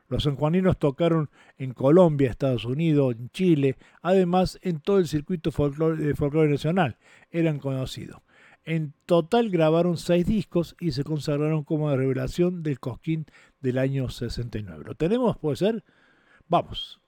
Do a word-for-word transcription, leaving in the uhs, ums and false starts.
Los sanjuaninos tocaron en Colombia, Estados Unidos, en Chile, además en todo el circuito folclore, de folclore nacional, eran conocidos. En total grabaron seis discos y se consagraron como la revelación del Cosquín del año sesenta y nueve. ¿Lo tenemos? ¿Puede ser? Vamos.